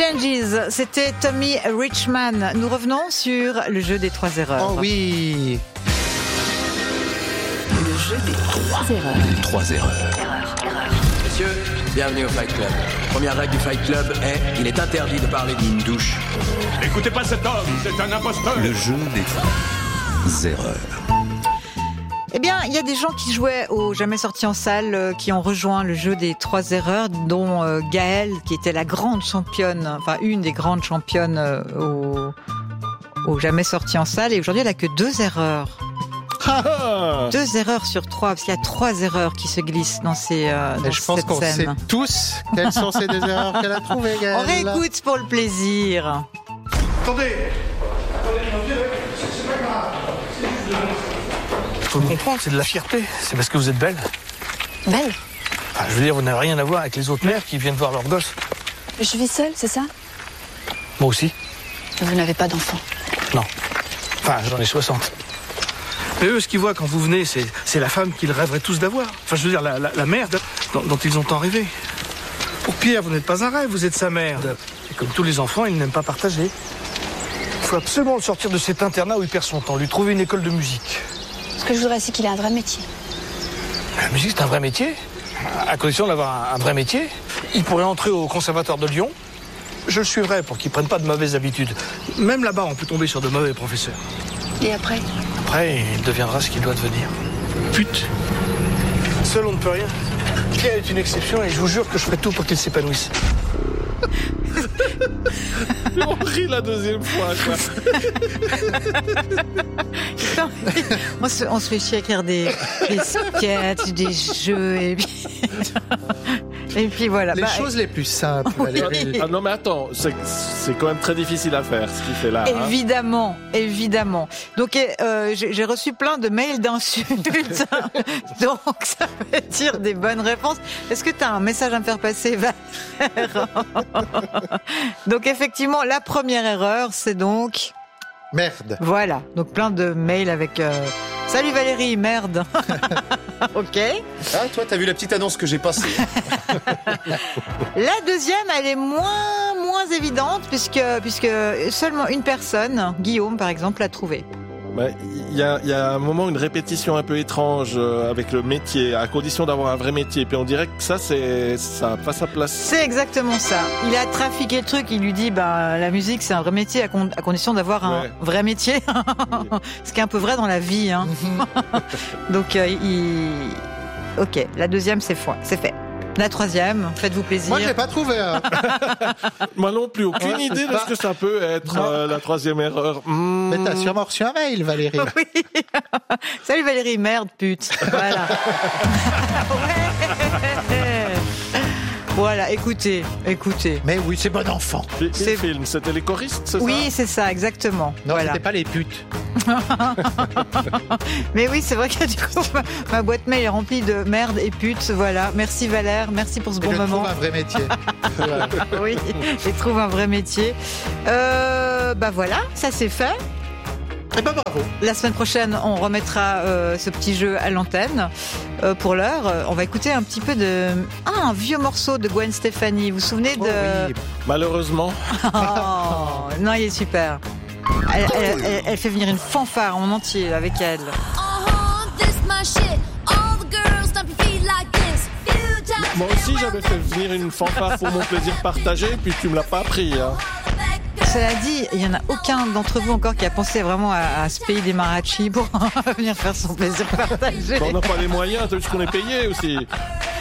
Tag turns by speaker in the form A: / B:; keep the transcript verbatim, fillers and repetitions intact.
A: Changes, c'était Tommy Richman. Nous revenons sur le jeu des trois erreurs.
B: Oh oui.
C: Le jeu des trois erreurs.
D: Les trois erreurs.
C: Erreur, erreur.
E: Messieurs, bienvenue au Fight Club. Première règle du Fight Club est il est interdit de parler d'une douche.
F: N'écoutez pas cet homme, c'est un imposteur.
D: Le jeu des trois erreurs.
A: Eh bien, il y a des gens qui jouaient au Jamais sorti en salle, euh, qui ont rejoint le jeu des trois erreurs, dont euh, Gaëlle, qui était la grande championne, enfin une des grandes championnes euh, au, au Jamais sorti en salle. Et aujourd'hui, elle a que deux erreurs. Deux erreurs sur trois, parce qu'il y a trois erreurs qui se glissent dans ces euh, dans
B: Et je pense
A: cette
B: qu'on
A: scène.
B: sait tous quelles sont ces deux erreurs qu'elle a trouvées,
A: On
B: Gaëlle.
A: réécoute pour le plaisir.
F: Attendez.
G: Faut le comprendre, c'est de la fierté. C'est parce que vous êtes belle.
H: Belle.
G: Enfin, je veux dire, vous n'avez rien à voir avec les autres mères qui viennent voir leurs gosses.
H: Je vis seule, c'est ça?
G: Moi aussi.
H: Vous n'avez pas d'enfant.
G: Non. Enfin, j'en ai soixante. Mais eux, ce qu'ils voient quand vous venez, c'est, c'est la femme qu'ils rêveraient tous d'avoir. Enfin, je veux dire, la, la, la mère dont, dont ils ont tant rêvé. Pour Pierre, vous n'êtes pas un rêve, vous êtes sa mère. Et comme tous les enfants, il n'aime pas partager. Il faut absolument le sortir de cet internat où il perd son temps, lui trouver une école de musique.
H: Ce que je voudrais, c'est qu'il ait un vrai métier.
G: La musique, c'est un vrai métier. À condition d'avoir un, un vrai métier. Il pourrait entrer au conservatoire de Lyon. Je le suivrai pour qu'il ne prenne pas de mauvaises habitudes. Même là-bas, on peut tomber sur de mauvais professeurs.
H: Et après?
G: Après, il deviendra ce qu'il doit devenir. Pute. Seul, on ne peut rien. Pierre est une exception et je vous jure que je ferai tout pour qu'il s'épanouisse.
F: On rit la deuxième fois, quoi.
A: on, se, on se fait chier à écrire des, des sketchs, des jeux, et puis, et puis voilà.
B: Les
A: bah,
B: choses les plus simples, Valérie.
F: Ah non mais attends, c'est, c'est quand même très difficile à faire ce qu'il fait là. Hein.
A: Évidemment, évidemment. Donc euh, j'ai, j'ai reçu plein de mails d'insultes, donc ça veut dire des bonnes réponses. Est-ce que tu as un message à me faire passer, Valère? Donc effectivement, la première erreur, c'est donc...
B: Merde.
A: Voilà, donc plein de mails avec... Euh... Salut Valérie, merde. Ok.
I: Ah, toi, t'as vu la petite annonce que j'ai passée.
A: La deuxième, elle est moins, moins évidente, puisque, puisque seulement une personne, Guillaume par exemple, l'a trouvée.
F: Il ouais, y, a, y a un moment, une répétition un peu étrange euh, avec le métier, à condition d'avoir un vrai métier. Puis on dirait que ça, c'est, ça n'a pas sa place.
A: C'est exactement ça. Il a trafiqué le truc, il lui dit bah, la musique c'est un vrai métier à, con- à condition d'avoir un ouais. vrai métier. Ce qui est un peu vrai dans la vie. Hein. Donc, euh, il... ok, la deuxième c'est, foi- c'est fait. La troisième, faites-vous plaisir.
B: Moi, je l'ai pas trouvé. Hein.
F: Moi non plus, aucune
B: ouais,
F: idée de ce que ça peut être euh, la troisième erreur. Mmh.
B: Mais t'as sûrement reçu un mail, Valérie.
A: Oui. Salut Valérie, merde, pute. Voilà. Ouais. Voilà, écoutez, écoutez.
B: Mais oui, c'est bon enfant.
F: Quel c'est... film? C'était les choristes, c'est
A: oui,
F: ça?
A: Oui, c'est ça, exactement.
B: Non,
A: voilà.
B: C'était pas les putes.
A: Mais oui, c'est vrai que du coup, ma, ma boîte mail est remplie de merde et putes. Voilà, merci Valère, merci pour ce
B: et
A: bon
B: je
A: moment.
B: Trouve un vrai métier.
A: Voilà. Oui, et trouve un vrai métier. Euh, bah voilà, ça c'est fait.
B: Et bah bravo.
A: La semaine prochaine, on remettra euh, ce petit jeu à l'antenne. Euh, pour l'heure, euh, on va écouter un petit peu de... Ah, un vieux morceau de Gwen Stefani. Vous vous souvenez de...
B: Oh oui.
F: Malheureusement.
A: Oh, non, il est super. Elle, elle, elle, elle fait venir une fanfare en entier avec elle.
F: Moi aussi, j'avais fait venir une fanfare pour mon plaisir partagé, puis tu me l'as pas appris. Hein.
A: Cela dit, il n'y en a aucun d'entre vous encore qui a pensé vraiment à, à se payer des marachis pour venir faire son plaisir partagé.
F: On n'a pas les moyens, t'as vu ce qu'on est payé aussi.